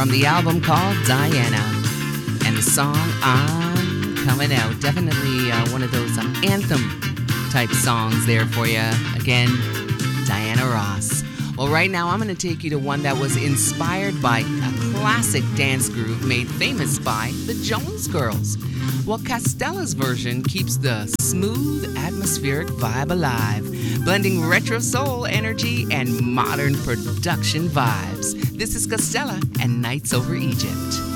from the album called Diana. And the song I'm Coming Out. Definitely one of those anthem type songs there for you. Again, Diana Ross. Well, right now I'm going to take you to one that was inspired by a classic dance groove made famous by the Jonas Girls. Well, Castella's version keeps the smooth, atmospheric vibe alive, blending retro soul energy and modern production vibes. This is Castella and Nights Over Egypt.